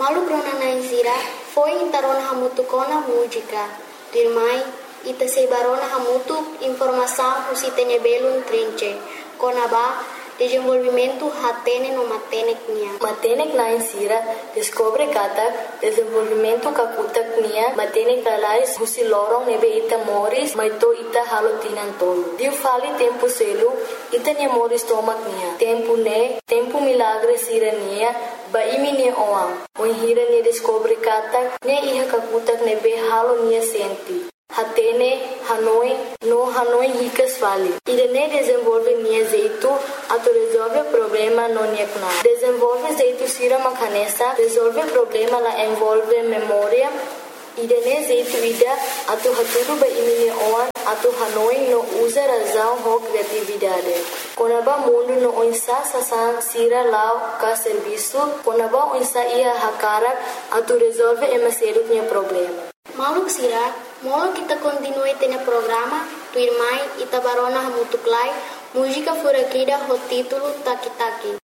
Malu krona naisira foi intarona hamutu kona música. Dirmai ita sebarona hamutu informação usitene belum trinche. Kona ba desenvolvimento hatene no matenek nia. Matenek naisira descobre kata desenvolvimento kakutak nia matenek lalais husi lorong nebe ita moris maito ita halotinan tolo. Diu fali tempo selu ita nia moris tomak nia. Tempo milagre sira nia ba imi nia oang. Hira nia descobre kata nia iha kakutak nebe halo nia senti. Hatene, Hanoi ricas vale. Irene desenvolve nia jeito, ato resolve problema no niekna. Desenvolve jeito sira makanesa, resolve problema la envolve memória. Irene jeito ida, ato haturu ba imine oan, ato Hanoi no usa razão ho criatividade. Konaba mundo no onsa sasan sira lau ka serviço, konaba onsa ia hakarak, ato resolve emaseru nia problema. Malu sira, molo kita continue tene programa, tu irmai ita barona hamutuklai, música furakida ho título Taki Taki.